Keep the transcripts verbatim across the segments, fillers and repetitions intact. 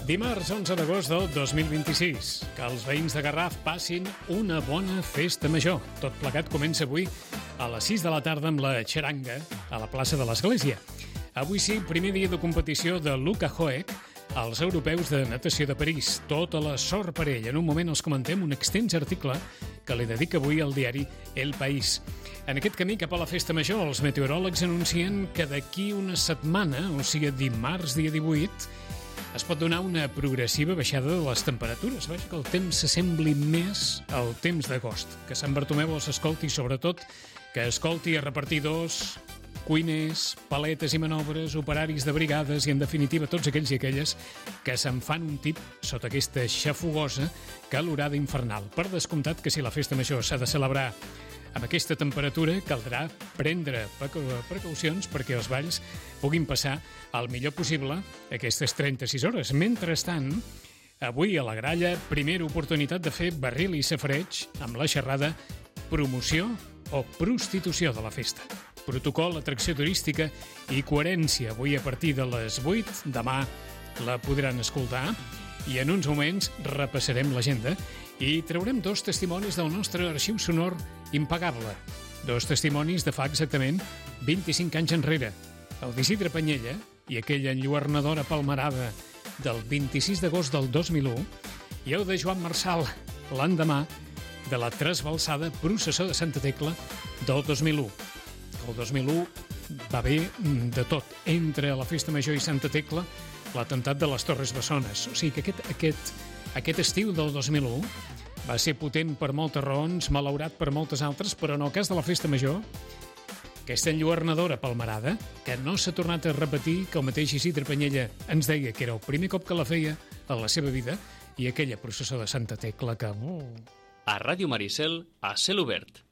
Dimarts onze d'agost del dos mil vint-i-sis. Que els veïns de Garraf passin una bona festa major. Tot plegat comença avui a les sis de la tarda amb la xaranga a la plaça de l'Església. Avui sí, primer dia de competició de Luca Hoek als europeus de natació de París. Tota la sort per ell. En un moment els comentem un extens article que li dedica avui al diari El País. En aquest camí cap a la festa major, els meteoròlegs anuncien que d'aquí una setmana, o sigui dimarts dia divuit, es pot donar una progressiva baixada de les temperatures. Vaja, que el temps s'assembli més al temps d'agost. Que Sant Bartomeu els escolti, sobretot, que escolti a repartidors, cuiners, paletes i manobres, operaris de brigades i, en definitiva, tots aquells i aquelles que se'n fan un tip sota aquesta xafogosa calorada infernal. Per descomptat que si la festa major s'ha de celebrar amb aquesta temperatura, caldrà prendre precaucions perquè els balls puguin passar el millor possible aquestes trenta-sis hores. Mentrestant, avui a la gralla, primera oportunitat de fer barril i safareig amb la xerrada promoció o prostitució de la festa. Protocol, atracció turística i coherència. Avui a partir de les vuit, demà la podran escoltar i en uns moments repassarem l'agenda i traurem dos testimonis del nostre arxiu sonor impagable. Dos testimonis de fa exactament vint-i-cinc anys enrere. El d'Isidre Panyella i aquella enlluernadora palmerada del vint-i-sis d'agost del dos mil u i el de Joan Marçal l'endemà de la trasbalsada processó de Santa Tecla del dos mil u. El dos mil u va haver de tot. Entre la Festa Major i Santa Tecla, l'atemptat de les Torres Bessones. O sigui que aquest, aquest, aquest estiu del dos mil u va ser potent per moltes raons, malaurat per moltes altres, però en el cas de la Festa Major, aquesta enlluernadora palmerada, que no s'ha tornat a repetir, que el mateix Isidre Panyella ens deia que era el primer cop que la feia a la seva vida, i aquella processó de Santa Tecla que... Oh. A Ràdio Maricel, a cel obert.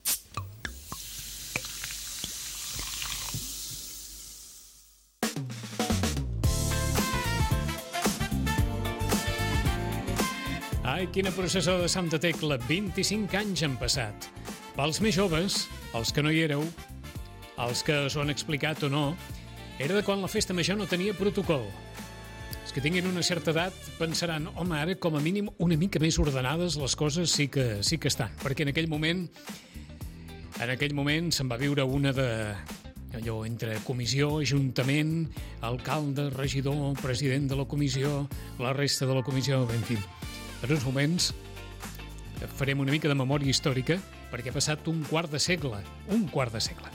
Ai, quina processó de Santa Tecla. vint-i-cinc anys han passat. Pels més joves, els que no hi éreu, els que us ho han explicat o no, era de quan la festa major no tenia protocol. Els que tinguin una certa edat pensaran, home, ara com a mínim una mica més ordenades les coses sí que, sí que estan. Perquè en aquell moment, en aquell moment se'n va viure una de... allò entre comissió, ajuntament, alcalde, regidor, president de la comissió, la resta de la comissió, en fi. En uns moments farem una mica de memòria històrica perquè ha passat un quart de segle. Un quart de segle.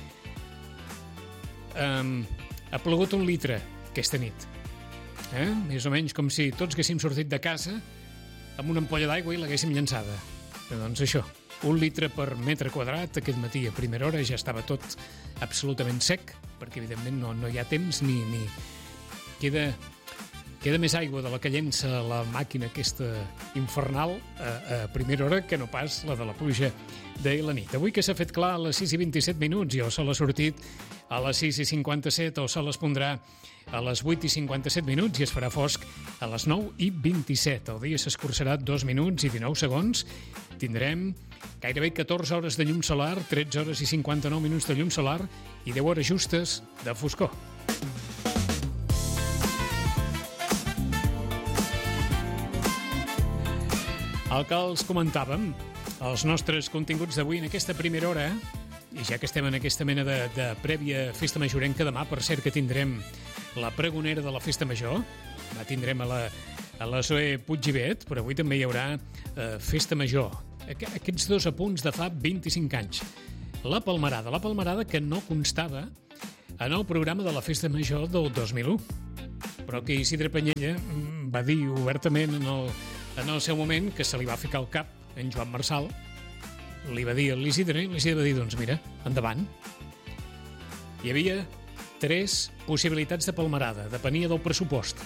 Um, ha plogut un litre aquesta nit. Eh? Més o menys com si tots haguéssim sortit de casa amb una ampolla d'aigua i l'haguéssim llançada. Però doncs això, un litre per metre quadrat. Aquest matí a primera hora ja estava tot absolutament sec, perquè evidentment no, no hi ha temps ni... ni... Queda... Queda més aigua de la que llença la màquina aquesta infernal a, a primera hora que no pas la de la pluja de la nit. Avui que s'ha fet clar a les sis i vint-i-set minuts i el sol ha sortit a les sis i cinquanta-set, el sol es pondrà a les vuit i cinquanta-set minuts i es farà fosc a les nou i vint-i-set. El dia s'escurçarà dos minuts i dinou segons. Tindrem gairebé catorze hores de llum solar, tretze hores i cinquanta-nou minuts de llum solar i deu hores justes de foscor. El que els comentàvem, els nostres continguts d'avui en aquesta primera hora, i ja que estem en aquesta mena de, de prèvia festa majorenca, demà, per cert, que tindrem la pregonera de la festa major, la tindrem a la, a la Zoe Puiggivet, però avui també hi haurà eh, festa major. Aquests dos apunts de fa vint-i-cinc anys. La palmerada, la palmerada que no constava en el programa de la festa major del dos mil u, però que Isidre Panyella va dir obertament en el en el seu moment, que se li va ficar al cap en Joan Marçal, li va dir a l'Isidre, i l'Isidre va dir, doncs mira, endavant. Hi havia tres possibilitats de palmerada, depenia del pressupost.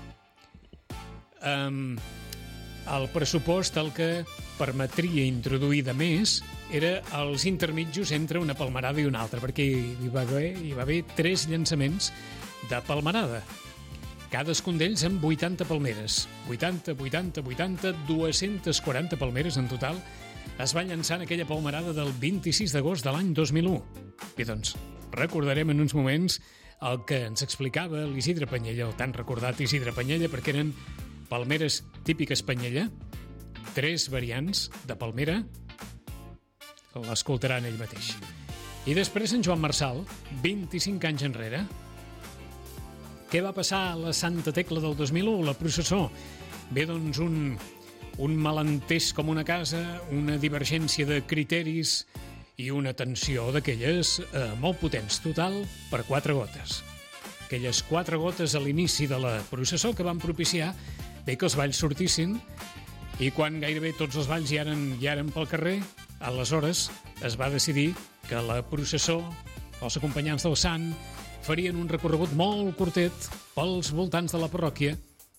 Um, el pressupost el que permetria introduir de més era els intermitjos entre una palmerada i una altra, perquè hi va haver, hi va haver tres llançaments de palmerada. Cadascun d'ells amb vuitanta palmeres. vuitanta, vuitanta, vuitanta, dues-centes quaranta palmeres en total es va llançar en aquella palmerada del vint-i-sis d'agost de l'any dos mil u. I doncs, recordarem en uns moments el que ens explicava l'Isidre Panyella, el tan recordat Isidre Panyella, perquè eren palmeres típiques Panyella, tres variants de palmera, l'escoltaran ell mateix. I després en Joan Marçal, vint-i-cinc anys enrere. Què va passar a la Santa Tecla del dos mil u, la processó? Bé, doncs, un, un malentès com una casa, una divergència de criteris i una tensió d'aquelles eh, molt potents, total per quatre gotes. Aquelles quatre gotes a l'inici de la processó que van propiciar bé que els balls sortissin, i quan gairebé tots els balls ja eren, ja eren pel carrer, aleshores es va decidir que la processó, els acompanyants del sant, farien un recorregut molt curtet pels voltants de la parròquia.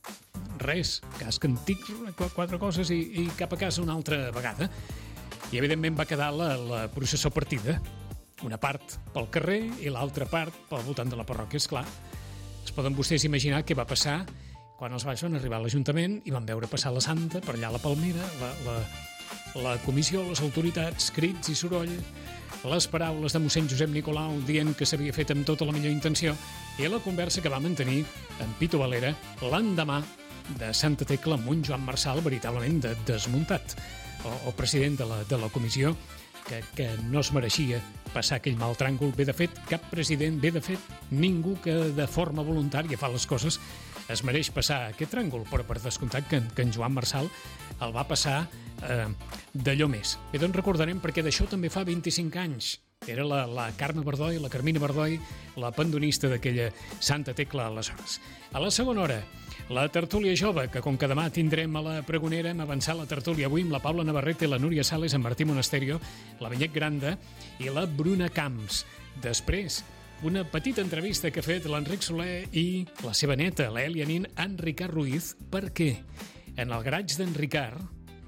Res, casc antic, quatre coses i, i cap a casa una altra vegada. I evidentment va quedar la, la processó partida. Una part pel carrer i l'altra part pel voltant de la parròquia, esclar. Es poden vostès imaginar què va passar quan els balls van arribar a l'Ajuntament i van veure passar la Santa per allà a la Palmera, la, la, la comissió, les autoritats, crits i soroll, les paraules de mossèn Josep Nicolau dient que s'havia fet amb tota la millor intenció i la conversa que va mantenir en Pito Valera l'endemà de Santa Tecla amb un Joan Marçal veritablement de, desmuntat, el, el president de la, de la comissió, que, que no es mereixia passar aquell mal tràngol. Bé de fet, cap president, bé de fet, ningú que de forma voluntària fa les coses es mereix passar aquest tràngol, però per descomptat que, que en Joan Marçal el va passar eh, d'allò més. Bé, doncs recordarem perquè d'això també fa vint-i-cinc anys. Era la, la Carme Bardoi, la Carmina Bardoi, la pandonista d'aquella Santa Tecla aleshores. A la segona hora, la tertúlia jove, que com que demà tindrem a la Pregonera, hem avançat la tertúlia avui amb la Paula Navarrete, la Núria Sales, en Martí Monasterio, la Benyet Granda i la Bruna Camps. Després, una petita entrevista que ha fet l'Enric Soler i la seva neta, l'Èlia Nin, en Ricard Ruiz, perquè en el garatge d'en Ricard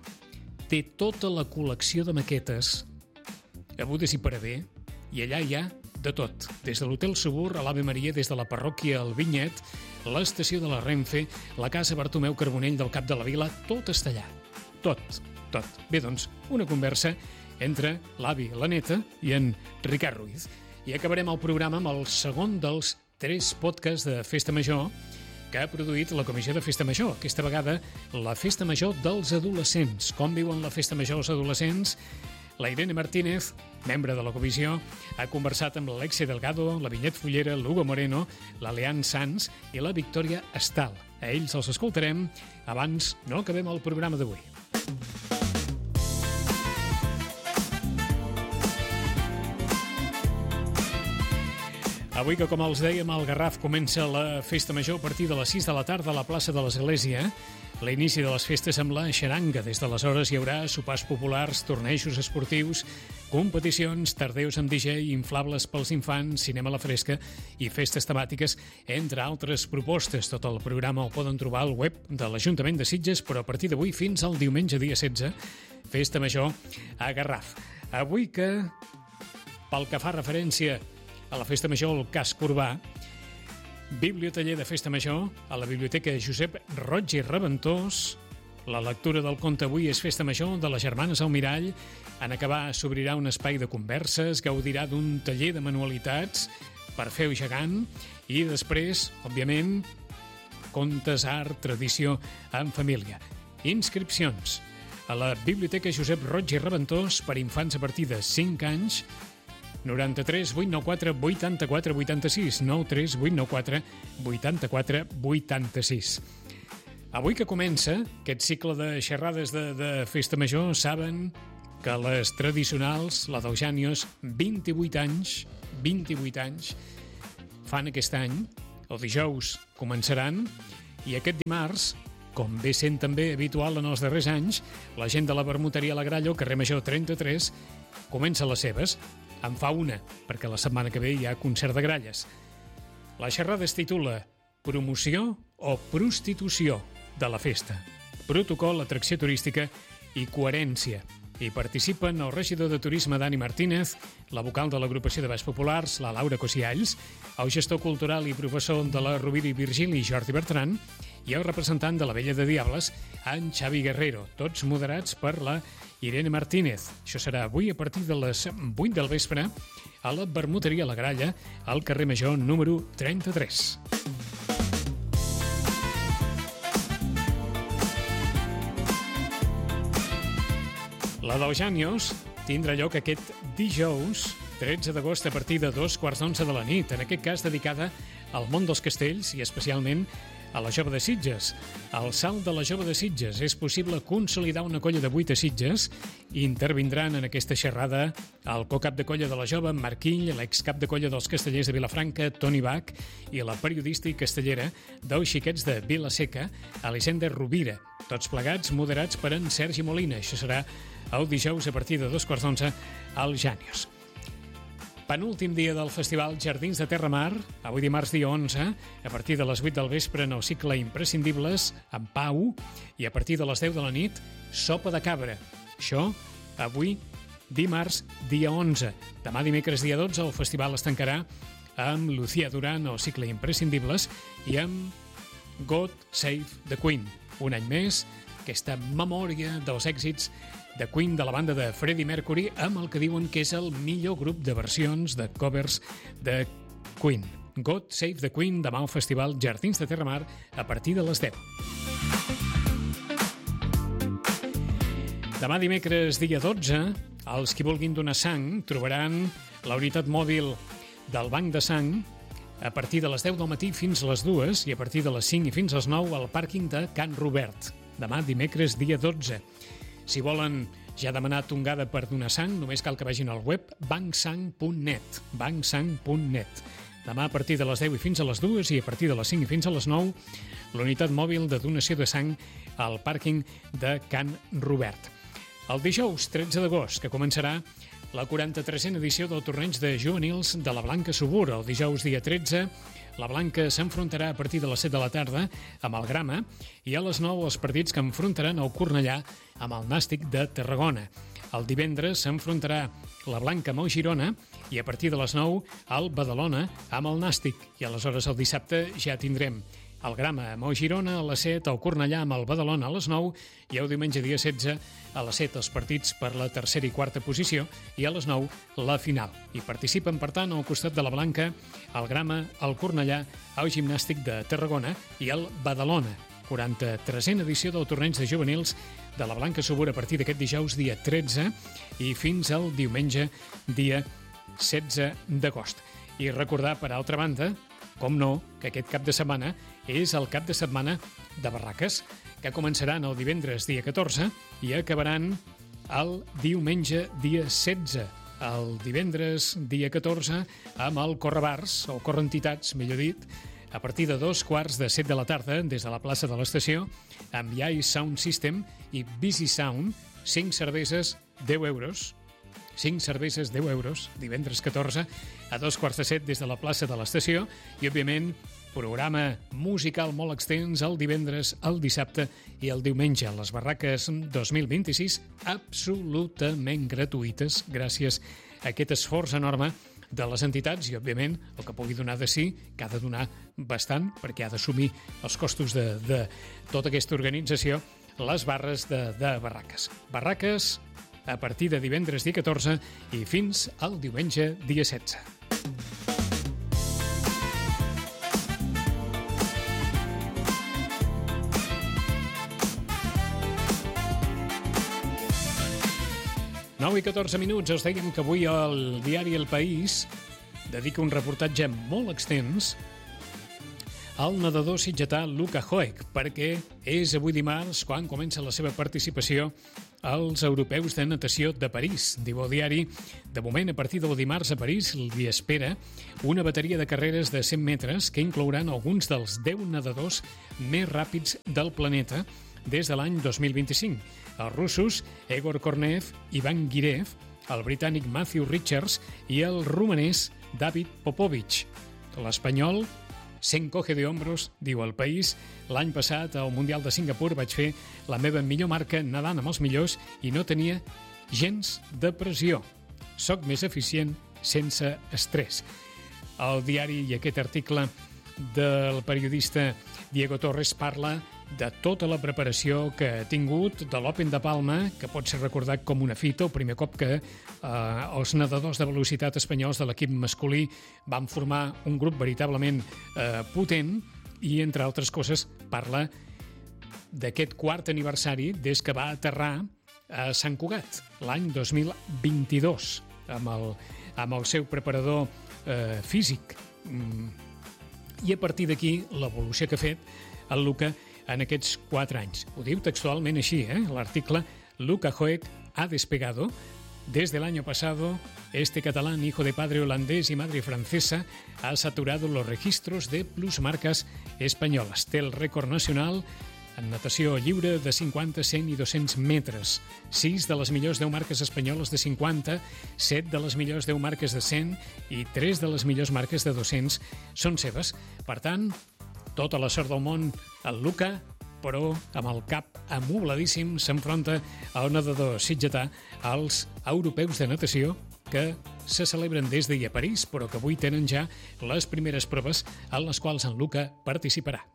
té tota la col·lecció de maquetes hagudes i per haver, i allà hi ha de tot, des de l'Hotel Subur a l'Ave Maria, des de la parròquia al Vinyet, l'estació de la Renfe, la casa Bartomeu Carbonell del Cap de la Vila, tot està allà. Tot, tot. Bé, doncs, una conversa entre l'avi, la neta i en Ricard Ruiz. I acabarem el programa amb el segon dels tres podcasts de Festa Major que ha produït la Comissió de Festa Major. Aquesta vegada, la Festa Major dels adolescents. Com viuen la Festa Major els adolescents? La Irene Martínez, membre de la comissió, ha conversat amb l'Alexia Delgado, la Vinyet Fullera, l'Hugo Moreno, la Leanne Sanz i la Victòria Estal. A ells els escoltarem abans no acabem el programa d'avui. Avui que, com els dèiem, al Garraf comença la Festa Major a partir de les sis de la tarda a la plaça de l'Església. L'inici de les festes amb la xaranga. Des d'aleshores hi haurà sopars populars, tornejos esportius, competicions, tardeus amb D J, inflables pels infants, cinema a la fresca i festes temàtiques, entre altres propostes. Tot el programa el poden trobar al web de l'Ajuntament de Sitges, però a partir d'avui fins al diumenge dia setze, Festa Major a Garraf. Avui que, pel que fa referència a la Festa Major al casc urbà, biblioteller de Festa Major a la Biblioteca Josep Roig i Reventós. La lectura del conte avui és Festa Major de les Germanes Almirall. En acabar s'obrirà un espai de converses, gaudirà d'un taller de manualitats per fer gegant i després, òbviament, contes, art, tradició en família. Inscripcions a la Biblioteca Josep Roig i Reventós per infants a partir de cinc anys. noranta-tres vuit nou quatre vuitanta-quatre vuitanta-sis, nou tres vuit nou quatre vuitanta-quatre vuitanta-sis. Avui que comença aquest cicle de xerrades de, de Festa Major, saben que les tradicionals, la del Jànios, vint-i-vuit anys, vint-i-vuit anys, fan aquest any. El dijous començaran i aquest dimarts, com bé sent també habitual en els darrers anys, la gent de la Vermuteria La Grallo, carrer Major trenta-tres, comença les seves. En fa una, perquè la setmana que ve hi ha concert de gralles. La xerrada es titula Promoció o prostitució de la festa. Protocol, atracció turística i coherència. Hi participen el regidor de Turisme Dani Martínez, la vocal de l'agrupació de Balls Populars, la Laura Cosialls, el gestor cultural i professor de la Rovira i Virgili, Jordi Bertran, i el representant de la Vella de Diables, en Xavi Guerrero, tots moderats per la Irene Martínez. Això serà avui a partir de les vuit del vespre a la Vermuteria La Gralla, al carrer Major número trenta-tres. La del Jànios tindrà lloc aquest dijous, tretze d'agost, a partir de dos quarts d'onze de la nit, en aquest cas dedicada al món dels castells i especialment a la Jove de Sitges. Al Salt de la Jove de Sitges és possible consolidar una colla de vuit a Sitges i intervindran en aquesta xerrada el co-cap de colla de la Jove, Marquill, l'excap de colla dels castellers de Vilafranca, Toni Bach, i la periodista i castellera dels xiquets de Vila-seca, Elisenda Rovira. Tots plegats moderats per en Sergi Molina. Això serà el dijous a partir de dos quarts d'onze al Jànios. Penúltim dia del Festival Jardins de Terramar, avui dimarts dia onze, a partir de les vuit del vespre en el cicle Imprescindibles, en Pau, i a partir de les deu de la nit, Sopa de Cabra. Això, avui, dimarts dia onze. Demà dimecres dia dotze, el festival es tancarà amb Lucía Duran, el cicle Imprescindibles, i amb God Save the Queen. Un any més, aquesta memòria dels èxits de Queen, de la banda de Freddie Mercury, amb el que diuen que és el millor grup de versions de covers de Queen. God Save the Queen, demà al Festival Jardins de Terramar a partir de les deu. Demà dimecres dia dotze, els qui vulguin donar sang trobaran la unitat mòbil del Banc de Sang a partir de les deu del matí fins a les dues i a partir de les cinc i fins a les nou al pàrquing de Can Robert. Demà dimecres dia dotze. Si volen ja demanar tongada per donar sang, només cal que vagin al web bancsang punt net, bancsang punt net. Demà a partir de les deu i fins a les dues i a partir de les cinc i fins a les nou, la unitat mòbil de donació de sang al pàrquing de Can Robert. El dijous tretze d'agost, que començarà la quaranta-tresena edició del torneig de juvenils de la Blanca Subur. El dijous dia tretze, la Blanca s'enfrontarà a partir de les set de la tarda amb el Grama i a les nou els partits que enfrontaran el Cornellà amb el Nàstic de Tarragona. El divendres s'enfrontarà la Blanca amb el Girona i a partir de les nou el Badalona amb el Nàstic. I aleshores el dissabte ja tindrem el Grama amb el Girona, a les set el Cornellà amb el Badalona a les nou i el diumenge dia setze a les set els partits per la tercera i quarta posició i a les nou la final. I participen, per tant, al costat de la Blanca, el Grama, el Cornellà, el Gimnàstic de Tarragona i el Badalona. quaranta-tresena edició del torneig de juvenils de la Blanca Subur a partir d'aquest dijous dia tretze i fins al diumenge dia setze d'agost. I recordar, per altra banda, com no, que aquest cap de setmana és el cap de setmana de barraques, que començaran el divendres dia catorze i acabaran el diumenge dia setze. El divendres dia catorze amb el Correbars, o Correntitats, millor dit, a partir de dos quarts de set de la tarda des de la plaça de l'estació, amb Yai Sound System i Busy Sound, cinc cerveses, deu euros. cinc cerveses, deu euros, divendres catorze, a dos quarts de set des de la plaça de l'estació i, òbviament, programa musical molt extens el divendres, el dissabte i el diumenge. Les barraques dos mil vint-i-sis absolutament gratuïtes gràcies a aquest esforç enorme de les entitats i, òbviament, el que pugui donar de si, que ha de donar bastant perquè ha d'assumir els costos de, de tota aquesta organització, les barres de, de barraques. Barraques a partir de divendres dia catorze i fins al diumenge dia setze. nou i catorze minuts, us dèiem que avui el diari El País dedica un reportatge molt extens al nedador sitgetà Luka Hoek, perquè és avui dimarts quan comença la seva participació als europeus de natació de París. Diu el diari, de moment, a partir del dimarts a París li espera una bateria de carreres de cent metres que inclouran alguns dels deu nedadors més ràpids del planeta des de l'any dos mil vint-i-cinc. Els russos Egor Kornev, Ivan Girev, el britànic Matthew Richards i el romanès David Popovic. L'espanyol s'encoge de hombros, diu El País. L'any passat, al Mundial de Singapur, vaig fer la meva millor marca nedant amb els millors i no tenia gens de pressió. Soc més eficient sense estrès. El diari i aquest article del periodista Diego Torres parla de tota la preparació que ha tingut de l'Open de Palma, que pot ser recordat com una fita, el primer cop que eh, els nedadors de velocitat espanyols de l'equip masculí van formar un grup veritablement eh, potent i, entre altres coses, parla d'aquest quart aniversari des que va aterrar a Sant Cugat, l'any dos mil vint-i-dos, amb el, amb el seu preparador eh, físic. Mm. I a partir d'aquí, l'evolució que ha fet el Luka en aquests quatre anys. Ho diu textualment així, eh? L'article Luka Hoek ha despegado. Desde el año pasado, este catalán, hijo de padre holandés y madre francesa, ha saturado los registros de plusmarcas españolas. Té el rècord nacional en natació lliure de cinquanta, cent i dos-cents metres. sis de les millors deu marques espanyoles de cinquanta, set de les millors deu marques de cent i tres de les millors marques de dos-cents són seves. Per tant, tota la sort del món al Luka, però amb el cap amobladíssim s'enfronta al nedador sitgetà als europeus de natació que se celebren des d'ahir a París, però que avui tenen ja les primeres proves en les quals en Luka participarà.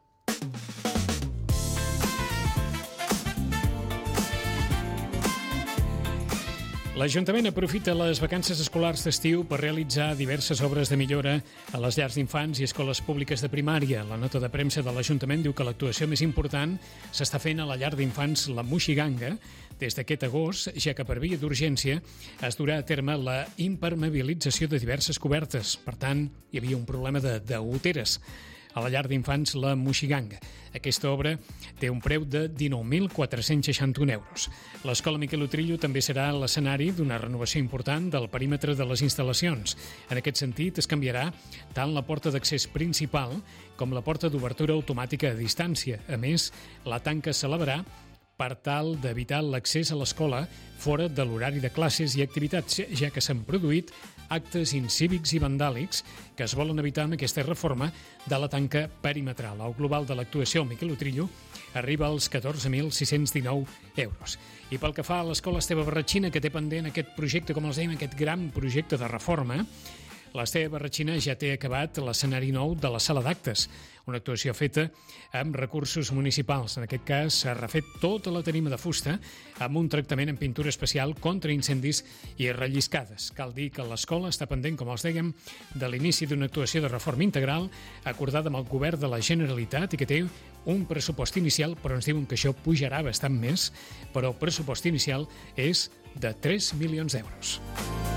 L'Ajuntament aprofita les vacances escolars d'estiu per realitzar diverses obres de millora a les llars d'infants i escoles públiques de primària. La nota de premsa de l'Ajuntament diu que l'actuació més important s'està fent a la llar d'infants La Moixiganga des d'aquest agost, ja que per via d'urgència es durà a terme la impermeabilització de diverses cobertes. Per tant, hi havia un problema de, de goteres a la llar d'infants La Moixiganga. Aquesta obra té un preu de dinou mil quatre-cents seixanta-un euros. L'Escola Miquel Utrillo també serà l'escenari d'una renovació important del perímetre de les instal·lacions. En aquest sentit, es canviarà tant la porta d'accés principal com la porta d'obertura automàtica a distància. A més, la tanca s'elevarà per tal d'evitar l'accés a l'escola fora de l'horari de classes i activitats, ja que s'han produït actes incívics i vandàlics que es volen evitar amb aquesta reforma de la tanca perimetral. El global de l'actuació al Miquel Utrillo arriba als catorze mil sis-cents dinou euros. I pel que fa a l'Escola Esteve Barratxina, que té pendent aquest projecte, com els dèiem, aquest gran projecte de reforma, l'Esteve Barratxina ja té acabat l'escenari nou de la sala d'actes, una actuació feta amb recursos municipals. En aquest cas, s'ha refet tota la tarima de fusta amb un tractament en pintura especial contra incendis i relliscades. Cal dir que l'escola està pendent, com els dèiem, de l'inici d'una actuació de reforma integral acordada amb el govern de la Generalitat i que té un pressupost inicial, però ens diuen que això pujarà bastant més, però el pressupost inicial és de tres milions d'euros.